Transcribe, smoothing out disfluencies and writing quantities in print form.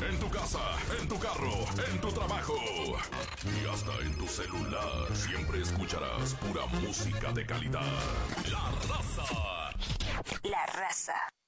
en tu casa, en tu carro, en tu trabajo y hasta en tu celular. Siempre escucharás pura música de calidad. La Raza. La Raza.